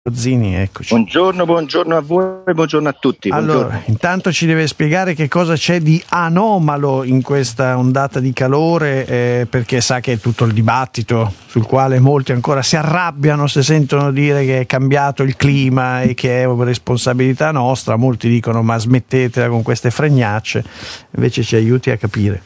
Gozzini, eccoci. Buongiorno a voi, buongiorno a tutti. Allora, intanto ci deve spiegare che cosa c'è di anomalo in questa ondata di calore, perché sa che è tutto il dibattito sul quale molti ancora si arrabbiano se sentono dire che è cambiato il clima e che è responsabilità nostra. Molti dicono ma smettetela con queste fregnacce, invece ci aiuti a capire.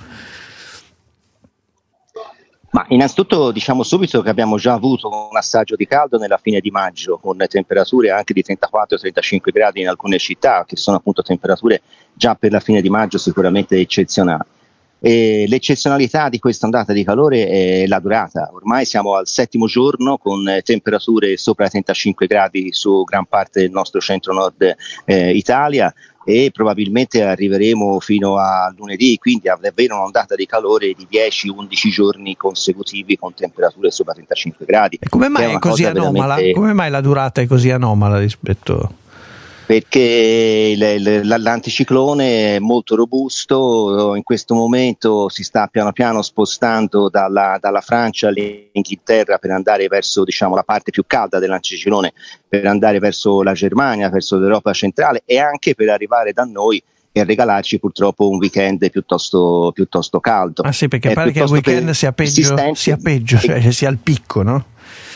Ma innanzitutto diciamo subito che abbiamo già avuto un assaggio di caldo nella fine di maggio, con temperature anche di 34-35 gradi in alcune città, che sono appunto temperature già per la fine di maggio sicuramente eccezionali. E l'eccezionalità di questa ondata di calore è la durata. Ormai siamo al 7° giorno con temperature sopra i 35 gradi su gran parte del nostro centro-nord Italia, e probabilmente arriveremo fino a lunedì, quindi a davvero un'ondata di calore di 10-11 giorni consecutivi con temperature sopra 35 gradi. E come mai è così anomala? Veramente... Come mai la durata è così anomala rispetto... Perché l'anticiclone è molto robusto, in questo momento si sta piano piano spostando dalla Francia all'Inghilterra per andare verso, diciamo, la parte più calda dell'anticiclone, per andare verso la Germania, verso l'Europa centrale, e anche per arrivare da noi e regalarci purtroppo un weekend piuttosto caldo. Ah sì, perché pare che il weekend sia peggio, cioè sia al picco, no?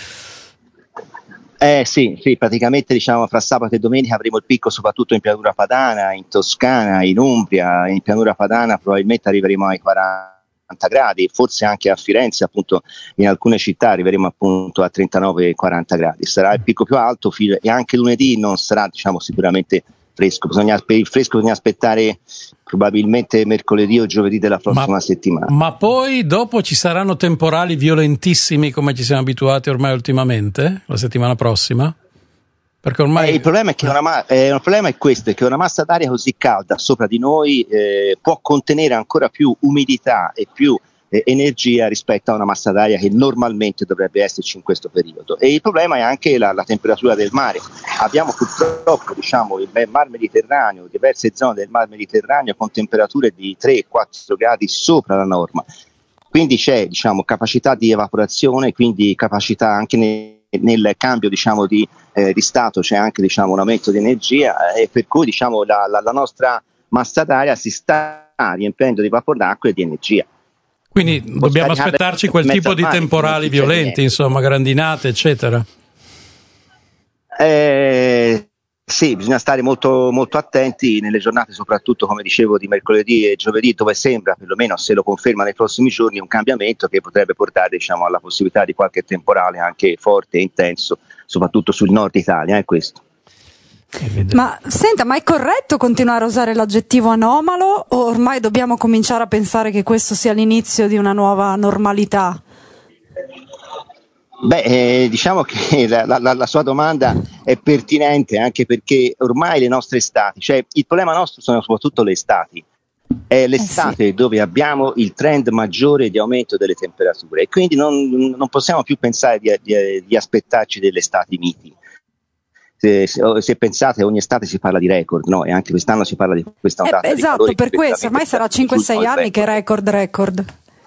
Sì, praticamente diciamo fra sabato e domenica avremo il picco soprattutto in pianura padana, in Toscana, in Umbria. In pianura padana probabilmente arriveremo ai 40 gradi, forse anche a Firenze, appunto in alcune città arriveremo appunto a 39-40 gradi. Sarà il picco più alto e anche lunedì non sarà, diciamo, sicuramente fresco. Per il fresco bisogna aspettare probabilmente mercoledì o giovedì della prossima settimana. Ma poi dopo ci saranno temporali violentissimi come ci siamo abituati ormai ultimamente, la settimana prossima? Perché ormai... il problema è che il problema è questo, è che una massa d'aria così calda sopra di noi può contenere ancora più umidità e più energia rispetto a una massa d'aria che normalmente dovrebbe esserci in questo periodo. E il problema è anche la temperatura del mare. Abbiamo purtroppo, diciamo, il Mar Mediterraneo, diverse zone del Mar Mediterraneo con temperature di 3-4 gradi sopra la norma. Quindi c'è, diciamo, capacità di evaporazione, quindi capacità anche nel cambio, diciamo, di stato, c'è anche, diciamo, un aumento di energia, e per cui, diciamo, la nostra massa d'aria si sta riempiendo di vapor d'acqua e di energia. Quindi dobbiamo aspettarci quel tipo di temporali violenti, insomma, grandinate, eccetera. Sì, bisogna stare molto, molto attenti nelle giornate, soprattutto come dicevo di mercoledì e giovedì, dove sembra, perlomeno se lo conferma nei prossimi giorni, un cambiamento che potrebbe portare, diciamo, alla possibilità di qualche temporale anche forte e intenso, soprattutto sul nord Italia, è questo. Ma senta, ma è corretto continuare a usare l'aggettivo anomalo o ormai dobbiamo cominciare a pensare che questo sia l'inizio di una nuova normalità? Diciamo che la sua domanda è pertinente, anche perché ormai le nostre estati, cioè il problema nostro sono soprattutto le estati. È l'estate sì, dove abbiamo il trend maggiore di aumento delle temperature, e quindi non possiamo più pensare di aspettarci delle estati miti. Se pensate, ogni estate si parla di record, no? E anche quest'anno si parla di questa ondata di calore. Esatto, per questo ormai sarà 5-6 anni che record.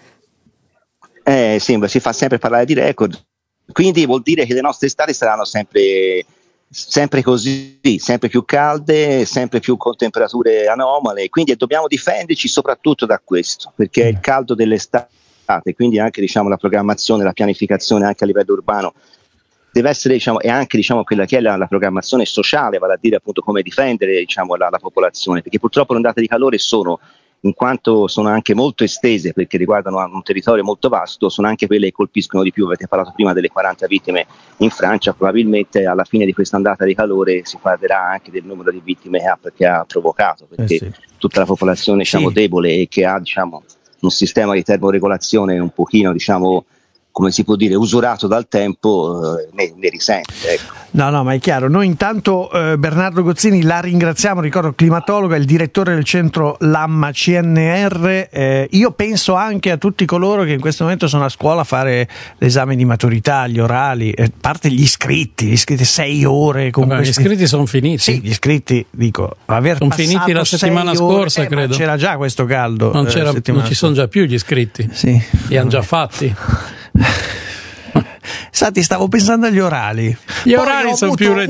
Sì, si fa sempre parlare di record, quindi vuol dire che le nostre estati saranno sempre così, sempre più calde, sempre più con temperature anomale, quindi dobbiamo difenderci soprattutto da questo, perché è il caldo dell'estate, quindi anche, diciamo, la programmazione, la pianificazione anche a livello urbano deve essere, diciamo, e anche, diciamo, quella che è la programmazione sociale, vale a dire appunto come difendere, diciamo, la popolazione, perché purtroppo le ondate di calore in quanto sono anche molto estese, perché riguardano un territorio molto vasto, sono anche quelle che colpiscono di più. Avete parlato prima delle 40 vittime in Francia, probabilmente alla fine di questa ondata di calore si parlerà anche del numero di vittime che ha provocato, perché sì, tutta la popolazione, diciamo, sì, debole e che ha, diciamo, un sistema di termoregolazione un pochino, diciamo, come si può dire, usurato dal tempo, ne risente, ecco. No, ma è chiaro. Noi intanto Bernardo Gozzini la ringraziamo, ricordo climatologo, è il direttore del centro Lamma CNR. Io penso anche a tutti coloro che in questo momento sono a scuola a fare l'esame di maturità, gli orali, a parte gli iscritti 6 ore. Gli iscritti sono finiti. Sì, gli iscritti, dico, sono finiti la settimana scorsa, credo. C'era già questo caldo. Non ci sono già più gli iscritti. Sì. Li hanno già fatti. Senti, stavo pensando agli orali. Gli orali sono più